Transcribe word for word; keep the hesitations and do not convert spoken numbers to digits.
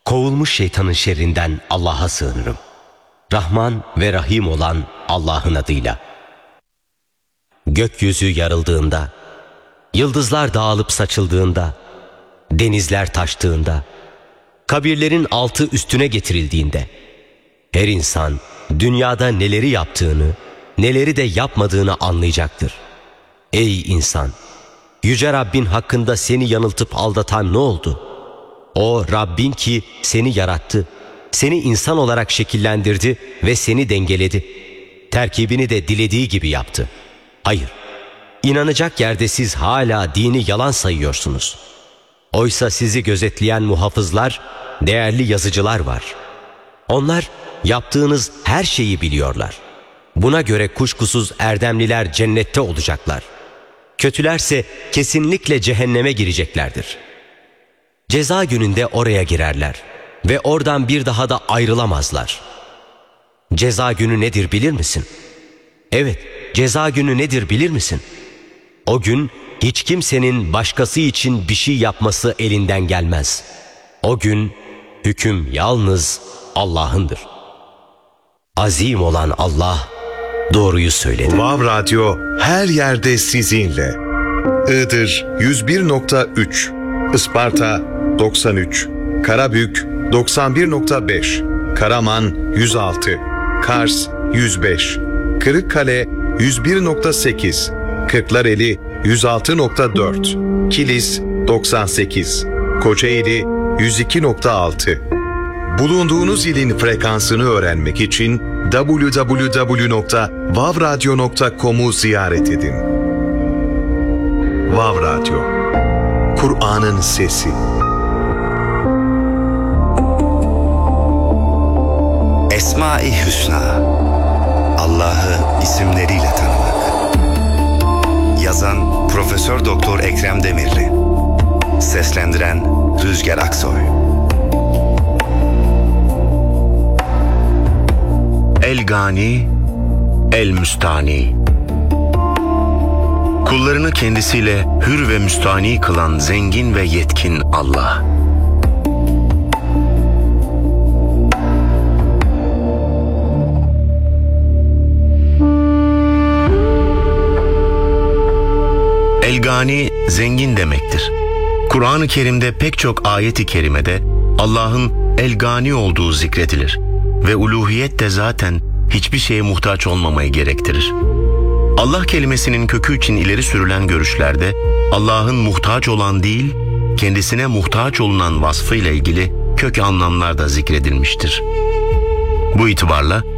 Kovulmuş şeytanın şerrinden Allah'a sığınırım. Rahman ve Rahim olan Allah'ın adıyla. Gökyüzü yarıldığında, yıldızlar dağılıp saçıldığında, denizler taştığında, kabirlerin altı üstüne getirildiğinde, her insan dünyada neleri yaptığını, neleri de yapmadığını anlayacaktır. Ey insan! Yüce Rabbin hakkında seni yanıltıp aldatan ne oldu? O Rabbin ki seni yarattı, seni insan olarak şekillendirdi ve seni dengeledi. Terkibini de dilediği gibi yaptı. Hayır, inanacak yerde siz hala dini yalan sayıyorsunuz. Oysa sizi gözetleyen muhafızlar, değerli yazıcılar var. Onlar yaptığınız her şeyi biliyorlar. Buna göre kuşkusuz erdemliler cennette olacaklar. Kötülerse kesinlikle cehenneme gireceklerdir. Ceza gününde oraya girerler ve oradan bir daha da ayrılamazlar. Ceza günü nedir bilir misin? Evet, ceza günü nedir bilir misin? O gün hiç kimsenin başkası için bir şey yapması elinden gelmez. O gün hüküm yalnız Allah'ındır. Azim olan Allah doğruyu söyledi. Vav Radyo her yerde sizinle. Iğdır yüz bir nokta üç, Isparta doksan üç, Karabük doksan bir nokta beş, Karaman yüz altı, Kars yüz beş, Kırıkkale yüz bir nokta sekiz, Kırklareli yüz altı nokta dört, Kilis doksan sekiz, Kocaeli yüz iki nokta altı. Bulunduğunuz ilin frekansını öğrenmek için double-u double-u double-u nokta vav radyo nokta com'u ziyaret edin. Vav Radyo, Kur'an'ın sesi. Esma-i Hüsna, Allah'ı isimleriyle tanımak. Yazan Profesör Doktor Ekrem Demirli. Seslendiren Rüzgar Aksoy. El Gani, El Müstani. Kullarını kendisiyle hür ve müstani kılan zengin ve yetkin Allah. El Gani zengin demektir. Kur'an-ı Kerim'de pek çok ayet-i kerimede Allah'ın El Gani olduğu zikredilir ve uluhiyet de zaten hiçbir şeye muhtaç olmamayı gerektirir. Allah kelimesinin kökü için ileri sürülen görüşlerde Allah'ın muhtaç olan değil, kendisine muhtaç olunan vasfıyla ilgili kök anlamlar da zikredilmiştir. Bu itibarla